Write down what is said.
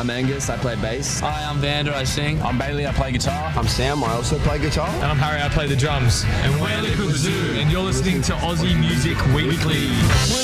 I'm Angus, I play bass. Hi, I'm Vander, I sing. I'm Bailey, I play guitar. I'm Sam, I also play guitar. And I'm Harry, I play the drums. And we're Liquid Zoo, and you're listening to Aussie Music Weekly.